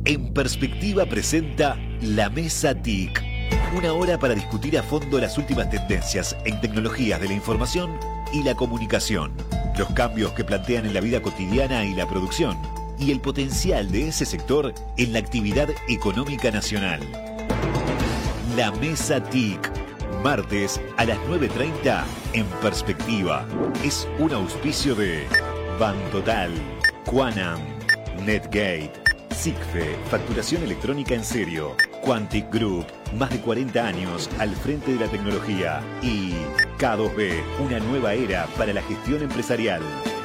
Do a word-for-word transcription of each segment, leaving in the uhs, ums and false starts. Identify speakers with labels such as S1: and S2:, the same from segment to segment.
S1: En Perspectiva presenta La Mesa T I C. Una hora para discutir a fondo las últimas tendencias en tecnologías de la información y la comunicación, los cambios que plantean en la vida cotidiana y la producción, y el potencial de ese sector en la actividad económica nacional. La Mesa T I C, martes a las nueve treinta en Perspectiva. Es un auspicio de Bantotal, Quanam, Netgate, Sigfe, facturación electrónica en serio, Quantic Group, más de cuarenta años al frente de la tecnología, y K dos B, una nueva era para la gestión empresarial.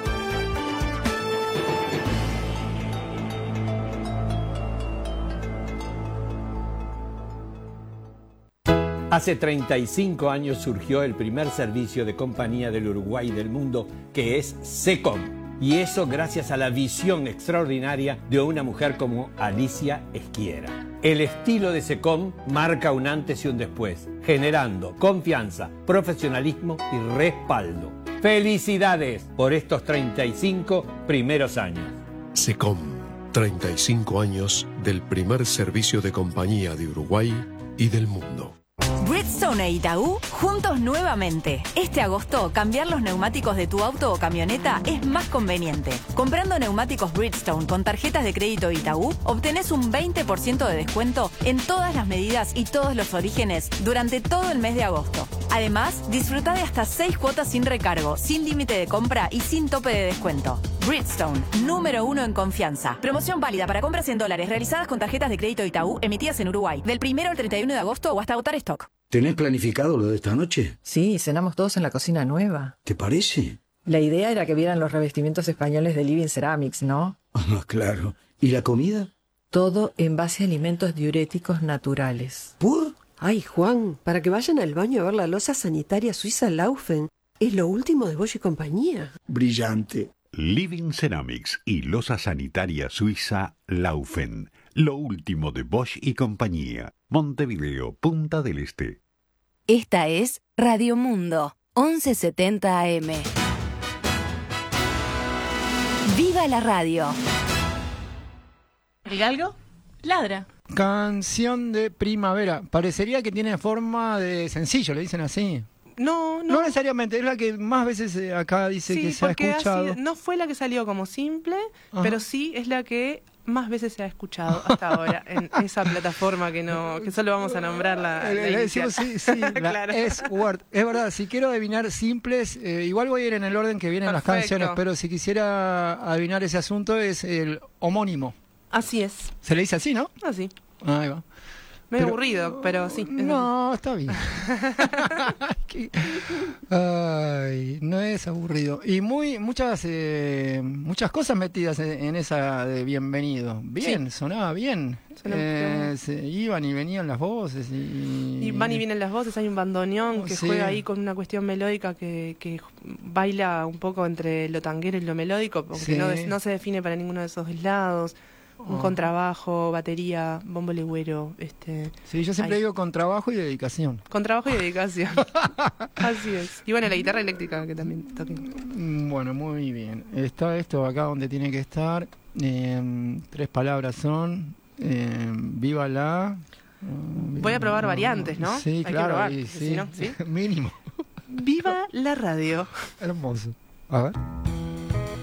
S2: Hace treinta y cinco años surgió el primer servicio de compañía del Uruguay y del mundo, que es SECOM. Y eso gracias a la visión extraordinaria de una mujer como Alicia Esquiera. El estilo de SECOM marca un antes y un después, generando confianza, profesionalismo y respaldo. ¡Felicidades por estos treinta y cinco primeros años!
S3: SECOM, treinta y cinco años del primer servicio de compañía de Uruguay y del mundo.
S4: Bridgestone e Itaú juntos nuevamente. Este agosto, cambiar los neumáticos de tu auto o camioneta es más conveniente. Comprando neumáticos Bridgestone con tarjetas de crédito Itaú, obtenés un veinte por ciento de descuento en todas las medidas y todos los orígenes durante todo el mes de agosto. Además, disfruta de hasta seis cuotas sin recargo, sin límite de compra y sin tope de descuento. Bridgestone, número uno en confianza. Promoción válida para compras en dólares realizadas con tarjetas de crédito Itaú emitidas en Uruguay, del primero al treinta y uno de agosto o hasta agotar stock.
S5: ¿Tenés planificado lo de esta noche?
S6: Sí, cenamos todos en la cocina nueva.
S5: ¿Te parece?
S6: La idea era que vieran los revestimientos españoles de Living Ceramics, ¿no?
S5: Ah, claro. ¿Y la comida?
S6: Todo en base a alimentos diuréticos naturales.
S5: ¿Por?
S7: Ay, Juan, para que vayan al baño a ver la loza sanitaria suiza Laufen. Es lo último de Bosch y compañía.
S5: Brillante.
S8: Living Ceramics y loza sanitaria suiza Laufen. Lo último de Bosch y compañía. Montevideo, Punta del Este.
S4: Esta es Radio Mundo, once setenta A M. ¡Viva la radio!
S9: ¿El galgo? Ladra.
S10: Canción de primavera. Parecería que tiene forma de sencillo, le dicen así.
S9: No, no.
S10: No necesariamente, es la que más veces acá dice
S9: sí,
S10: que se ha escuchado.
S9: Ha sido, no fue la que salió como simple,
S10: Ajá.
S9: pero sí es la que más veces se ha escuchado hasta ahora en esa plataforma que no que solo vamos a nombrar la, la
S10: decimos, sí, sí, la
S9: claro.
S10: Es Word. Es verdad, si quiero adivinar simples, eh, igual voy a ir en el orden que vienen Perfecto. Las canciones, pero si quisiera adivinar ese asunto es el homónimo.
S9: Así es.
S10: Se le dice así, ¿no?
S9: Así.
S10: Ahí va.
S9: Medio
S10: Pero,
S9: aburrido, pero sí.
S10: No, está bien. Ay, no es aburrido. Y muy muchas eh, muchas cosas metidas en, en esa de bienvenido. Bien, sí. Sonaba bien. Eh, se iban y venían las voces. Y,
S9: y van y vienen las voces. Hay un bandoneón que sí. juega ahí con una cuestión melódica que, que baila un poco entre lo tanguero y lo melódico, porque sí. no, no se define para ninguno de esos dos lados. Un oh. contrabajo, batería, bombo legüero. Este,
S10: sí, yo siempre hay... digo contrabajo y dedicación.
S9: Contrabajo y dedicación. Así es. Y bueno, la guitarra eléctrica que también toqué.
S10: Bueno, muy bien. Está esto acá donde tiene que estar. Eh, tres palabras son eh, viva la... Uh,
S9: Voy a probar variantes, ¿no?
S10: Sí,
S9: hay
S10: claro.
S9: Que probar,
S10: y, sí.
S9: Si no, ¿sí?
S10: Mínimo.
S9: Viva la radio.
S10: Hermoso. A ver.